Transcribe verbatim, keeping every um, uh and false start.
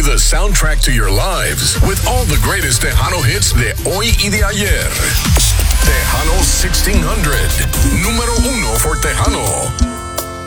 you the soundtrack to your lives with all the greatest Tejano hits de hoy y de ayer. Tejano sixteen hundred.